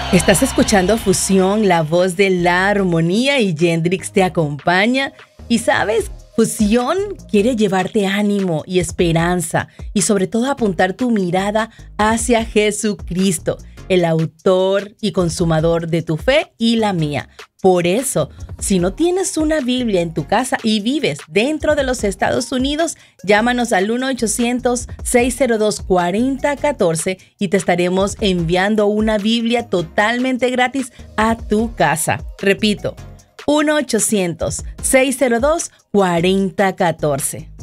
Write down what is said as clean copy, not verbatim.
Estás escuchando Fusión, la voz de la armonía, y Yendrix te acompaña. Y sabes, Fusión quiere llevarte ánimo y esperanza y sobre todo apuntar tu mirada hacia Jesucristo, el autor y consumador de tu fe y la mía. Por eso, si no tienes una Biblia en tu casa y vives dentro de los Estados Unidos, llámanos al 1-800-602-4014 y te estaremos enviando una Biblia totalmente gratis a tu casa. Repito, 1-800-602-4014.